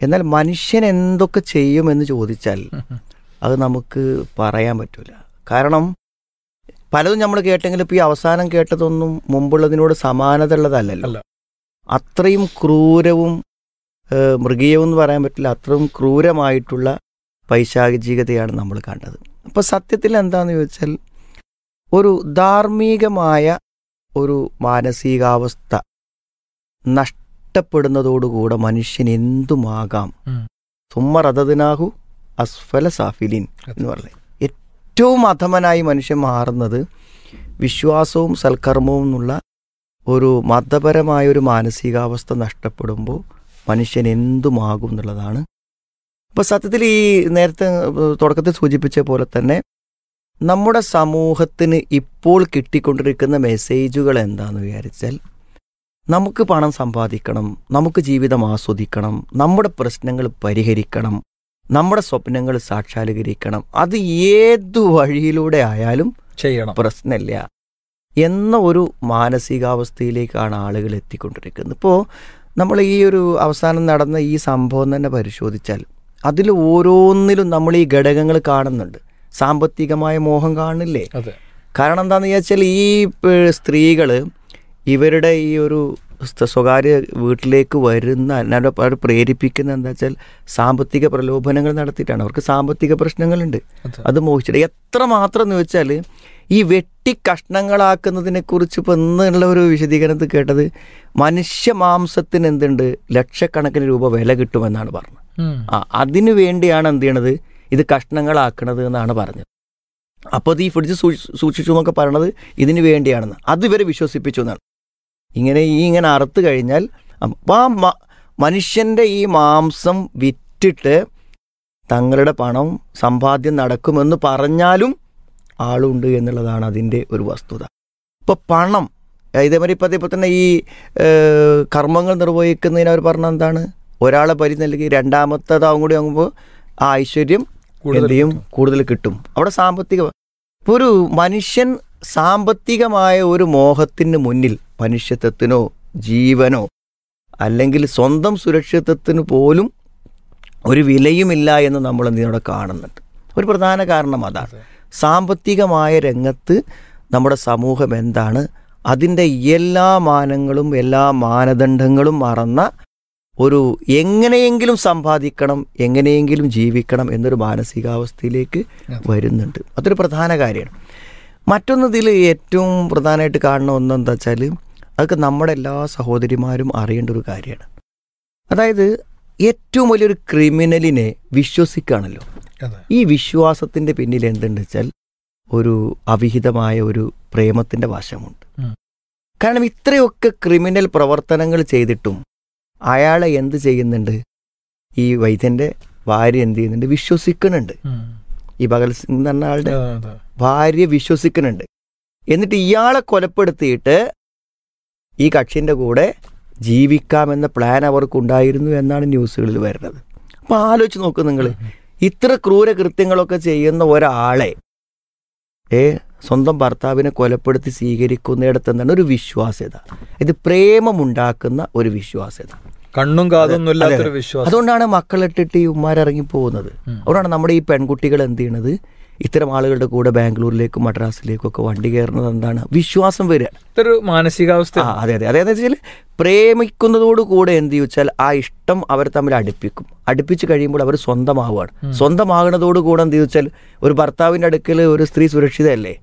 എന്നാൽ മനുഷ്യൻ എന്തൊക്കെ ചെയ്യുമെന്ന് ചോദിച്ചാൽ അത് നമുക്ക് പറയാൻ പറ്റില്ല. കാരണം പലതും നമ്മൾ കേട്ടെങ്കിലും ഇപ്പോൾ ഈ അവസാനം കേട്ടതൊന്നും മുമ്പുള്ളതിനോട് സമാനത ഉള്ളതല്ലല്ലോ. അത്രയും ക്രൂരവും മൃഗീയവും എന്ന് പറയാൻ പറ്റില്ല, അത്രയും ക്രൂരമായിട്ടുള്ള പൈശാചികതയാണ് നമ്മൾ കണ്ടത്. അപ്പോൾ സത്യത്തിൽ എന്താണെന്ന് ചോദിച്ചാൽ ഒരു ധാർമ്മികമായ ഒരു മാനസികാവസ്ഥ നഷ്ടപ്പെടുന്നതോടുകൂടെ മനുഷ്യൻ എന്തുമാകാം. സുമ്മ റദദ്നാഹു അസ്ഫല സാഫിലിൻ എന്ന് പറഞ്ഞത് ഏറ്റവും അധമനായി മനുഷ്യൻ മാറുന്നത് വിശ്വാസവും സൽക്കർമ്മവും എന്നുള്ള ഒരു മതപരമായ ഒരു മാനസികാവസ്ഥ നഷ്ടപ്പെടുമ്പോൾ മനുഷ്യൻ എന്തുമാകും എന്നുള്ളതാണ്. അപ്പോൾ സത്യത്തിൽ ഈ നേരത്തെ തുടക്കത്തിൽ സൂചിപ്പിച്ച പോലെ തന്നെ നമ്മുടെ സമൂഹത്തിന് ഇപ്പോൾ കിട്ടിക്കൊണ്ടിരിക്കുന്ന മെസ്സേജുകൾ എന്താണെന്ന് വിചാരിച്ചാൽ നമുക്ക് പണം സമ്പാദിക്കണം, നമുക്ക് ജീവിതം ആസ്വദിക്കണം, നമ്മുടെ പ്രശ്നങ്ങൾ പരിഹരിക്കണം, നമ്മുടെ സ്വപ്നങ്ങൾ സാക്ഷാത്കരിക്കണം, അത് ഏതു വഴിയിലൂടെ ആയാലും ചെയ്യണം, പ്രശ്നമില്ല എന്ന ഒരു മാനസികാവസ്ഥയിലേക്കാണ് ആളുകൾ എത്തിക്കൊണ്ടിരിക്കുന്നത്. ഇപ്പോൾ നമ്മൾ ഈ ഒരു അവസാനം നടന്ന ഈ സംഭവം തന്നെ പരിശോധിച്ചാൽ അതിൽ ഓരോന്നിലും നമ്മൾ ഈ ഘടകങ്ങൾ കാണുന്നുണ്ട്. സാമ്പത്തികമായ മോഹം കാണില്ലേ? കാരണം എന്താണെന്ന് ചോദിച്ചാൽ ഈ സ്ത്രീകൾ ഇവരുടെ ഈ ഒരു സ്വകാര്യ വീട്ടിലേക്ക് വരുന്ന അവർ പ്രേരിപ്പിക്കുന്ന എന്താ വെച്ചാൽ സാമ്പത്തിക പ്രലോഭനങ്ങൾ നടത്തിയിട്ടാണ്. അവർക്ക് സാമ്പത്തിക പ്രശ്നങ്ങളുണ്ട്, അത് മോഹിച്ചിട്ട് എത്രമാത്രം എന്ന് വെച്ചാൽ ഈ വെട്ടി കഷ്ണങ്ങളാക്കുന്നതിനെക്കുറിച്ച് ഇപ്പോൾ ഇന്നുള്ള ഒരു വിശദീകരണത്തിൽ കേട്ടത് മനുഷ്യ മാംസത്തിന് എന്തുണ്ട് ലക്ഷക്കണക്കിന് രൂപ വില കിട്ടുമെന്നാണ് പറഞ്ഞത്. അതിനു വേണ്ടിയാണ് എന്ത് ചെയ്യണത്, ഇത് കഷ്ണങ്ങളാക്കണത് എന്നാണ് പറഞ്ഞത്. അപ്പോൾ അത് ഈ ഫ്രിഡ്ജ് സൂക്ഷിച്ചു എന്നൊക്കെ പറയണത് ഇതിന് വേണ്ടിയാണെന്ന് അത് ഇവരെ വിശ്വസിപ്പിച്ചു എന്നാണ്. ഇങ്ങനെ അറുത്ത് കഴിഞ്ഞാൽ അപ്പോൾ ആ മനുഷ്യൻ്റെ ഈ മാംസം വിറ്റിട്ട് തങ്ങളുടെ പണം സമ്പാദ്യം നടക്കുമെന്ന് പറഞ്ഞാലും ആളുണ്ട് എന്നുള്ളതാണ് അതിൻ്റെ ഒരു വസ്തുത. ഇപ്പോൾ പണം ഇതേമാതിരി ഇപ്പോൾ തന്നെ ഈ കർമ്മങ്ങൾ നിർവഹിക്കുന്നതിന് അവർ പറഞ്ഞ എന്താണ്, ഒരാളെ ബലി നൽകി രണ്ടാമത്തേതാവും കൂടി ആകുമ്പോൾ ആ ഐശ്വര്യം എന്തെയും കൂടുതൽ കിട്ടും. അവിടെ സാമ്പത്തിക ഒരു മനുഷ്യൻ സാമ്പത്തികമായ ഒരു മോഹത്തിന് മുന്നിൽ മനുഷ്യത്വത്തിനോ ജീവനോ അല്ലെങ്കിൽ സ്വന്തം സുരക്ഷിതത്വത്തിന് പോലും ഒരു വിലയുമില്ല എന്ന് നമ്മൾ എന്തിനോടെ കാണുന്നുണ്ട്. ഒരു പ്രധാന കാരണം അതാണ്. സാമ്പത്തികമായ രംഗത്ത് നമ്മുടെ സമൂഹം എന്താണ്, അതിൻ്റെ എല്ലാ മാനങ്ങളും എല്ലാ മാനദണ്ഡങ്ങളും മറന്ന ഒരു എങ്ങനെയെങ്കിലും സമ്പാദിക്കണം, എങ്ങനെയെങ്കിലും ജീവിക്കണം എന്നൊരു മാനസികാവസ്ഥയിലേക്ക് വരുന്നുണ്ട്. അതൊരു പ്രധാന കാര്യമാണ്. മറ്റൊന്നതിൽ ഏറ്റവും പ്രധാനമായിട്ട് കാണുന്ന ഒന്നെന്താ വെച്ചാൽ അതൊക്കെ നമ്മുടെ എല്ലാ സഹോദരിമാരും അറിയേണ്ട ഒരു കാര്യമാണ്. അതായത് ഏറ്റവും വലിയൊരു ക്രിമിനലിനെ വിശ്വസിക്കുകയാണല്ലോ. ഈ വിശ്വാസത്തിൻ്റെ പിന്നിൽ എന്തുണ്ട് വെച്ചാൽ ഒരു അവിഹിതമായ ഒരു പ്രേമത്തിൻ്റെ വശമുണ്ട്. കാരണം ഇത്രയൊക്കെ ക്രിമിനൽ പ്രവർത്തനങ്ങൾ ചെയ്തിട്ടും അയാളെ എന്ത് ചെയ്യുന്നുണ്ട്, ഈ വൈദ്യൻ്റെ ഭാര്യ എന്ത് ചെയ്യുന്നുണ്ട്, വിശ്വസിക്കുന്നുണ്ട്. ഈ ഭഗത് സിംഗ് എന്ന് പറഞ്ഞ ആളുടെ ഭാര്യ വിശ്വസിക്കുന്നുണ്ട്. എന്നിട്ട് ഇയാളെ കൊലപ്പെടുത്തിയിട്ട് ഈ കക്ഷിൻ്റെ കൂടെ ജീവിക്കാമെന്ന പ്ലാൻ അവർക്കുണ്ടായിരുന്നു എന്നാണ് ന്യൂസുകളിൽ വരുന്നത്. അപ്പോൾ ആലോചിച്ച് നോക്ക് നിങ്ങൾ, ഇത്ര ക്രൂര കൃത്യങ്ങളൊക്കെ ചെയ്യുന്ന ഒരാളെ സ്വന്തം ഭർത്താവിനെ കൊലപ്പെടുത്തി സ്വീകരിക്കുന്നിടത്ത് എന്താണ് ഒരു വിശ്വാസ്യത. ഇത് പ്രേമമുണ്ടാക്കുന്ന ഒരു വിശ്വാസ്യത, കണ്ണും കാതൊന്നുമില്ലാത്തൊരു വിശ്വാസം. അതുകൊണ്ടാണ് മക്കളിട്ടിട്ട് ഈ ഉമ്മാരിറങ്ങി പോകുന്നത്. അതുകൊണ്ടാണ് നമ്മുടെ ഈ പെൺകുട്ടികൾ എന്ത് ചെയ്യണത്, ഇത്തരം ആളുകളുടെ കൂടെ ബാംഗ്ലൂരിലേക്കും മദ്രാസിലേക്കും ഒക്കെ വണ്ടി കയറുന്നത് എന്താണ്, വിശ്വാസം വരിക, ഇതൊരു മാനസികാവസ്ഥ. അതെ അതെ അതായത് വെച്ചാൽ പ്രേമിക്കുന്നതോടുകൂടെ എന്ത് ചോദിച്ചാൽ ആ ഇഷ്ടം അവർ തമ്മിൽ അടുപ്പിച്ച് കഴിയുമ്പോൾ അവർ സ്വന്തമാവുകയാണ്. സ്വന്തമാകുന്നതോടുകൂടെ എന്ത് ചോദിച്ചാൽ ഒരു ഭർത്താവിൻ്റെ അടുക്കൽ ഒരു സ്ത്രീ സുരക്ഷിതയല്ലേ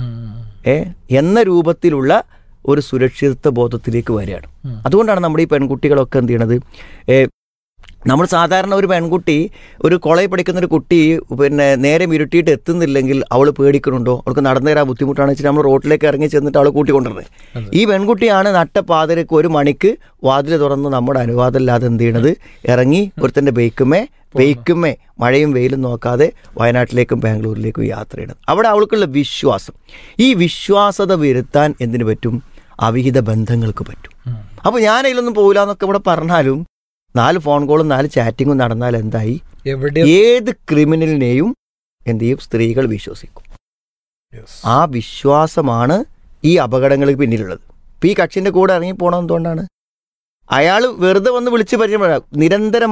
എന്ന രൂപത്തിലുള്ള ഒരു സുരക്ഷിതത്വ ബോധത്തിലേക്ക് വരികയാണ്. അതുകൊണ്ടാണ് നമ്മുടെ ഈ പെൺകുട്ടികളൊക്കെ എന്ത് ചെയ്യണത്, നമ്മൾ സാധാരണ ഒരു പെൺകുട്ടി ഒരു കോളേജിൽ പഠിക്കുന്ന ഒരു കുട്ടി നേരെ ഇരുട്ടിയിട്ട് എത്തുന്നില്ലെങ്കിൽ അവൾ പേടിക്കുന്നുണ്ടോ, അവൾക്ക് നടന്നു തരാൻ ബുദ്ധിമുട്ടാണെന്ന് വെച്ചാൽ നമ്മൾ റോഡിലേക്ക് ഇറങ്ങി ചെന്നിട്ട് അവൾ കൂട്ടിക്കൊണ്ടിരുന്നത്. ഈ പെൺകുട്ടിയാണ് നട്ടപ്പാതിരക്ക് 1 മണിക്ക് വാതിൽ തുറന്ന് നമ്മുടെ അനുവാദമില്ലാതെ എന്ത് ചെയ്യണത്, ഇറങ്ങി ഒരുത്തൻ്റെ ബൈക്കുമേ മഴയും വെയിലും നോക്കാതെ വയനാട്ടിലേക്കും ബാംഗ്ലൂരിലേക്കും യാത്ര ചെയ്യണം. അവിടെ അവൾക്കുള്ള വിശ്വാസം, ഈ വിശ്വാസത വരുത്താൻ എന്തിനു പറ്റും, അവിഹിത ബന്ധങ്ങൾക്ക് പറ്റും. അപ്പോൾ ഞാൻ അതിലൊന്നും പോകില്ല എന്നൊക്കെ ഇവിടെ പറഞ്ഞാലും 4 ഫോൺ കോളും 4 ചാറ്റിങ്ങും നടന്നാൽ എന്തായി, ഏത് ക്രിമിനലിനെയും എന്ത് ചെയ്യും, സ്ത്രീകൾ വിശ്വസിക്കും. ആ വിശ്വാസമാണ് ഈ അപകടങ്ങൾക്ക് പിന്നിലുള്ളത്. ഇപ്പം ഈ കക്ഷിൻ്റെ കൂടെ ഇറങ്ങി പോകണം എന്തുകൊണ്ടാണ്, അയാൾ വെറുതെ വന്ന് വിളിച്ച് പരിചയപ്പെടാം, നിരന്തരം